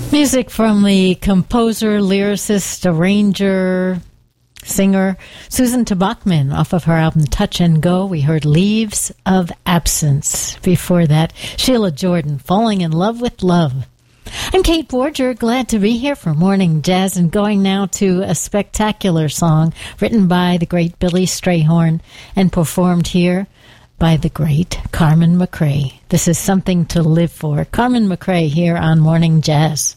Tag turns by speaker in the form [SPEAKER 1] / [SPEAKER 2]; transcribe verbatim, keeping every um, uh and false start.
[SPEAKER 1] Music from the composer, lyricist, arranger, singer Susan Tabachman off of her album Touch and Go. We heard Leaves of Absence. Before that, Sheila Jordan, Falling in Love with Love. I'm Kate Borger, glad to be here for Morning Jazz, and going now to a spectacular song written by the great Billy Strayhorn and performed here by the great Carmen McRae. This is Something to Live For. Carmen McRae here on Morning Jazz.